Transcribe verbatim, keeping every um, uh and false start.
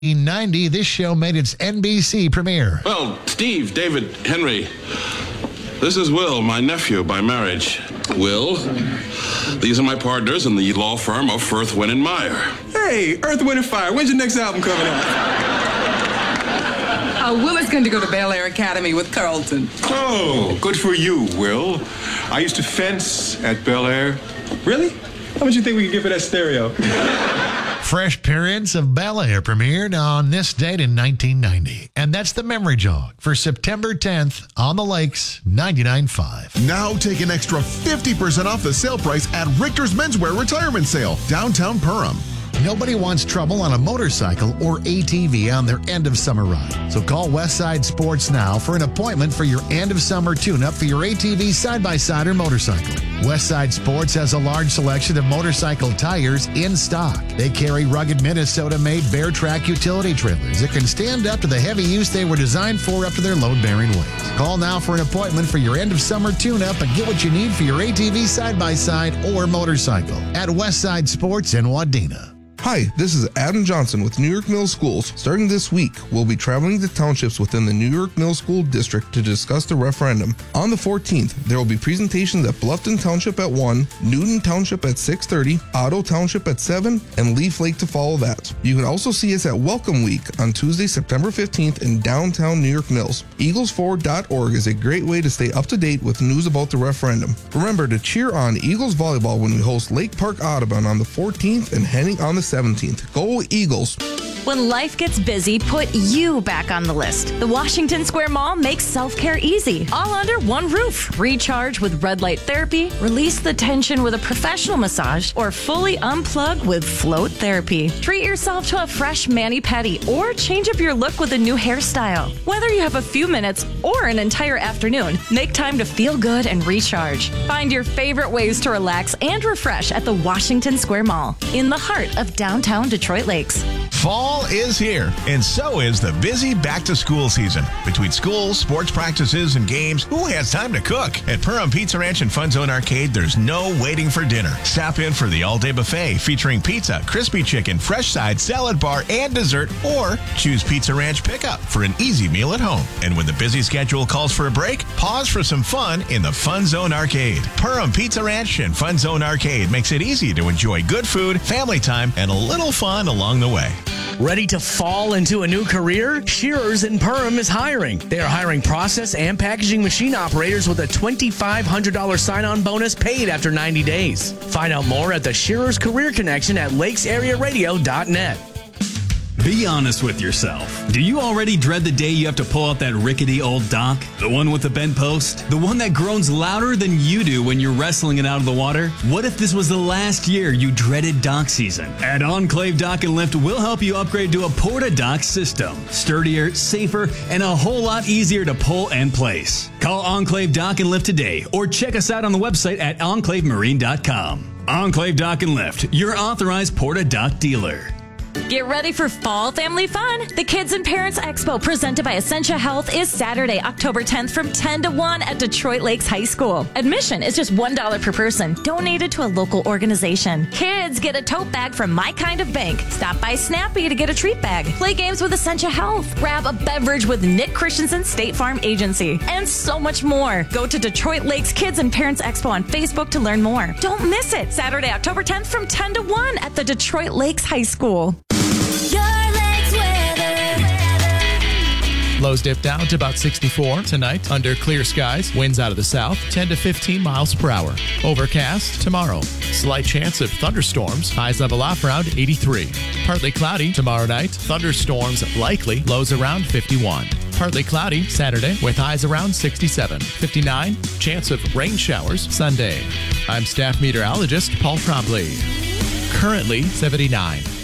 ninety, this show made its N B C premiere. Well, Steve, David, Henry, this is Will, my nephew by marriage. Will, these are my partners in the law firm of Firth, Wynn and Meyer. Hey, Earth, Wind and Fire, when's your next album coming out? Uh, Will is going to go to Bel Air Academy with Carlton. Oh, good for you, Will. I used to fence at Bel Air. Really? How much you think we could get for that stereo? Fresh appearance of Bel Air premiered on this date in nineteen ninety. And that's the Memory Jog for September tenth on the Lakes, ninety-nine point five. Now take an extra fifty percent off the sale price at Richter's Menswear Retirement Sale, downtown Perham. Nobody wants trouble on a motorcycle or A T V on their end-of-summer ride. So call Westside Sports now for an appointment for your end-of-summer tune-up for your A T V, side-by-side, or motorcycle. Westside Sports has a large selection of motorcycle tires in stock. They carry rugged Minnesota-made Bear Track utility trailers that can stand up to the heavy use they were designed for up to their load-bearing weight. Call now for an appointment for your end-of-summer tune-up and get what you need for your A T V, side-by-side, or motorcycle at Westside Sports in Wadena. Hi, this is Adam Johnson with New York Middle Schools. Starting this week, we'll be traveling to townships within the New York Middle School District to discuss the referendum. On the fourteenth, there will be presentations at Bluffton Township at one, Newton Township at six thirty, Otto Township at seven, and Leaf Lake to follow that. You can also see us at Welcome Week on Tuesday, September fifteenth in downtown New York Mills. Eagles forward dot org is a great way to stay up to date with news about the referendum. Remember to cheer on Eagles volleyball when we host Lake Park Audubon on the fourteenth and Henning on the seventeenth. Go Eagles! When life gets busy, put you back on the list. The Washington Square Mall makes self-care easy, all under one roof. Recharge with red light therapy, release the tension with a professional massage, or fully unplug with float therapy. Treat yourself to a fresh mani-pedi or change up your look with a new hairstyle. Whether you have a few minutes or an entire afternoon, make time to feel good and recharge. Find your favorite ways to relax and refresh at the Washington Square Mall, in the heart of downtown Detroit Lakes. Fall is here, and so is the busy back-to-school season. Between schools, sports practices, and games, who has time to cook? At Perham Pizza Ranch and Fun Zone Arcade, there's no waiting for dinner. Stop in for the all-day buffet featuring pizza, crispy chicken, fresh side, salad bar, and dessert, or choose Pizza Ranch pickup for an easy meal at home. And when the busy schedule calls for a break, pause for some fun in the Fun Zone Arcade. Perham Pizza Ranch and Fun Zone Arcade makes it easy to enjoy good food, family time, and a little fun along the way. Ready to fall into a new career? Shearers in Perham is hiring. They are hiring process and packaging machine operators with a twenty-five hundred dollars sign-on bonus paid after ninety days. Find out more at the Shearers Career Connection at lakes area radio dot net. Be honest with yourself. Do you already dread the day you have to pull out that rickety old dock? The one with the bent post? The one that groans louder than you do when you're wrestling it out of the water? What if this was the last year you dreaded dock season? At Enclave Dock and Lift, we'll help you upgrade to a Porta Dock system. Sturdier, safer, and a whole lot easier to pull and place. Call Enclave Dock and Lift today or check us out on the website at enclave marine dot com. Enclave Dock and Lift, your authorized Porta Dock dealer. Get ready for fall family fun. The Kids and Parents Expo presented by Essentia Health is Saturday, October tenth from ten to one at Detroit Lakes High School. Admission is just one dollar per person, donated to a local organization. Kids get a tote bag from My Kind of Bank. Stop by Snappy to get a treat bag. Play games with Essentia Health. Grab a beverage with Nick Christensen State Farm Agency. And so much more. Go to Detroit Lakes Kids and Parents Expo on Facebook to learn more. Don't miss it. Saturday, October tenth from ten to one at the Detroit Lakes High School. Lows dip down to about sixty-four tonight under clear skies. Winds out of the south, ten to fifteen miles per hour. Overcast tomorrow. Slight chance of thunderstorms. Highs level off around eighty-three. Partly cloudy tomorrow night. Thunderstorms likely. Lows around fifty-one. Partly cloudy Saturday with highs around sixty-seven. fifty-nine. Chance of rain showers Sunday. I'm staff meteorologist Paul Trombley. Currently seventy-nine.